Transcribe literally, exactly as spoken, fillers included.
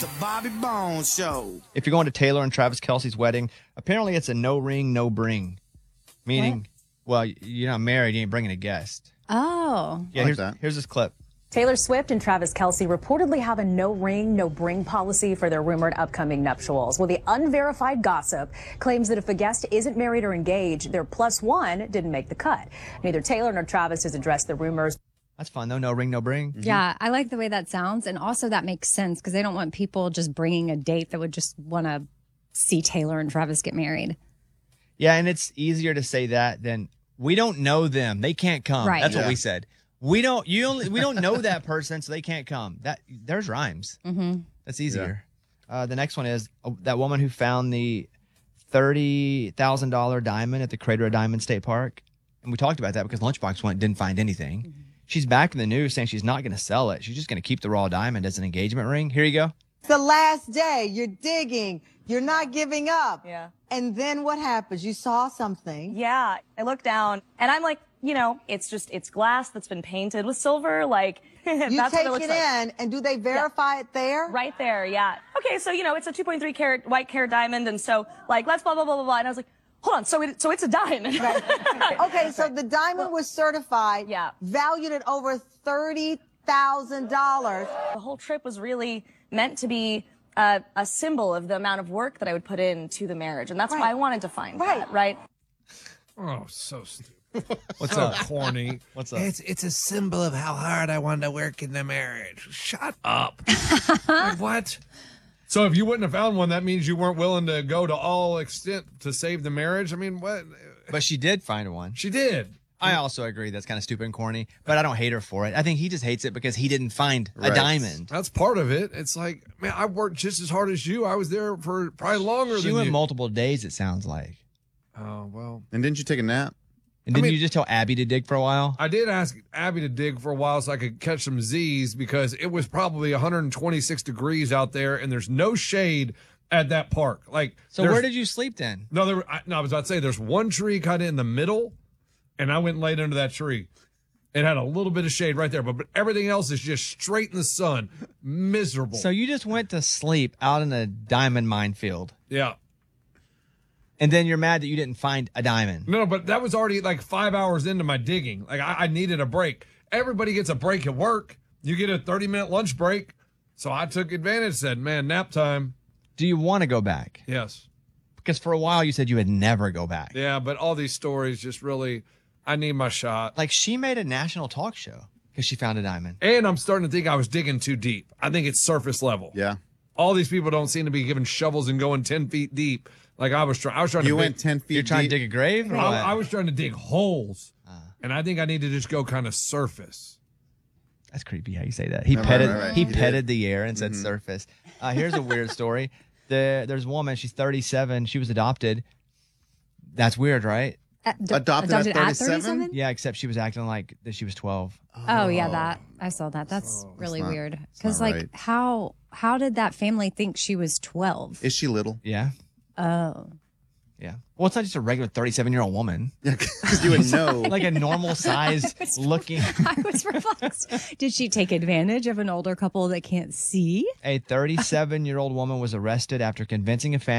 The Bobby Bones Show. If you're going to Taylor and Travis Kelce's wedding, apparently it's a no ring, no bring. Meaning, what? well, you're not married, you ain't bringing a guest. Oh. Yeah, I like here's, that. here's this clip. Taylor Swift and Travis Kelce reportedly have a no ring, no bring policy for their rumored upcoming nuptials. Well, the unverified gossip claims that if a guest isn't married or engaged, their plus one didn't make the cut. Neither Taylor nor Travis has addressed the rumors. That's fun, though. No ring, no bring. Mm-hmm. Yeah, I like the way that sounds. And also that makes sense because they don't want people just bringing a date that would just want to see Taylor and Travis get married. Yeah, and it's easier to say that than we don't know them. They can't come. Right. That's Yeah. what we said. We don't you only we don't know that person, so they can't come. That there's rhymes. Mm-hmm. That's easier. Uh, the next one is uh, that woman who found the thirty thousand dollar diamond at the Crater of Diamond State Park. And we talked about that because Lunchbox went didn't find anything. Mm-hmm. She's back in the news saying she's not going to sell it. She's just going to keep the raw diamond as an engagement ring. Here you go. It's the last day. You're digging. You're not giving up. Yeah. And then what happens? You saw something. Yeah. I look down and I'm like, you know, it's just, it's glass that's been painted with silver. Like, You that's take what it looks it like. in, and do they verify it there? Right there. Yeah. Okay. So, you know, it's a two point three carat white carat diamond. And so, like, let's blah, blah, blah, blah, blah. And I was like, hold on. So, it, so it's a diamond. Okay, so the diamond was certified, Yeah. valued at over thirty thousand dollars. The whole trip was really meant to be uh, a symbol of the amount of work that I would put into the marriage. And that's Right. why I wanted to find Right. that, right? Oh, so stupid. What's so up? corny. What's up? It's it's a symbol of how hard I wanted to work in the marriage. Shut up. Like, what? So if you wouldn't have found one, that means you weren't willing to go to all extent to save the marriage. I mean, what? But she did find one. She did. I also agree that's kind of stupid and corny, but I don't hate her for it. I think he just hates it because he didn't find Right. a diamond. That's part of it. It's like, man, I worked just as hard as you. I was there for probably longer She than went you. multiple days, it sounds like. Oh, well. And didn't you take a nap? And I didn't mean- you just tell Abby to dig for a while? I did ask Abby to dig for a while so I could catch some Z's because it was probably one hundred twenty-six degrees out there and there's no shade at that park. Like, So there's- where did you sleep then? No, there. I, no, I was about to say there's one tree kind of in the middle, and I went and laid under that tree. It had a little bit of shade right there, but, but everything else is just straight in the sun, miserable. So you just went to sleep out in a diamond minefield, yeah, and then you're mad that you didn't find a diamond. no, but that was already like five hours into my digging. Like I, I needed a break. Everybody gets a break at work. You get a thirty minute lunch break, so I took advantage. Said, "Man, nap time." Do you want to go back? Yes. Because for a while you said you would never go back. Yeah, but all these stories just really, I need my shot. Like she made a national talk show because she found a diamond. And I'm starting to think I was digging too deep. I think it's surface level. Yeah. All these people don't seem to be giving shovels and going ten feet deep like I was trying. I was trying You to went dig, ten feet You're trying deep. to dig a grave? Or what? I, I was trying to dig holes. and I think I need to just go kind of surface. That's creepy how you say that. He Right, petted right, right. he He petted did. the air and said surface. Uh, here's a weird story. The, there's a woman, she's thirty-seven. She was adopted. That's weird, right? Uh, d- Adopted at thirty-seven? Yeah, except she was acting like that she was twelve. Oh, yeah, that I saw that. That's really not- weird. it's Because not like, right. how how did that family think she was twelve? Is she little? Yeah. Oh, Yeah. Well, it's not just a regular thirty-seven-year-old woman. Yeah, because you would know. Like a normal sized looking. I was perplexed. Did she take advantage of an older couple that can't see? A thirty-seven-year-old woman was arrested after convincing a family